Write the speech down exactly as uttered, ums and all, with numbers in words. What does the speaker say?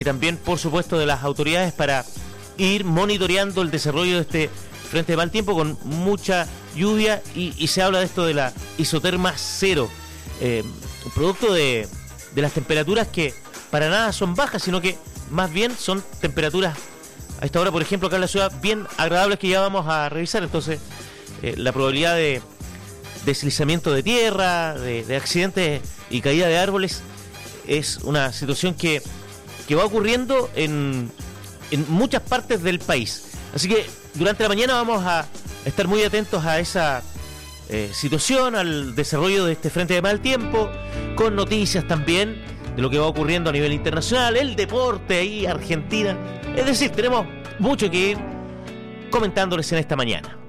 y también, por supuesto, de las autoridades para ir monitoreando el desarrollo de este frente de mal tiempo con mucha lluvia y, y se habla de esto de la isoterma cero, eh, producto de, de las temperaturas que para nada son bajas, sino que más bien son temperaturas a esta hora, por ejemplo, acá en la ciudad, bien agradables que ya vamos a revisar. Entonces, eh, la probabilidad de deslizamiento de tierra, de, de accidentes y caída de árboles es una situación que, que va ocurriendo en, en muchas partes del país. Así que durante la mañana vamos a estar muy atentos a esa eh, situación, al desarrollo de este frente de mal tiempo, con noticias también de lo que va ocurriendo a nivel internacional, el deporte ahí, Argentina. Es decir, tenemos mucho que ir comentándoles en esta mañana.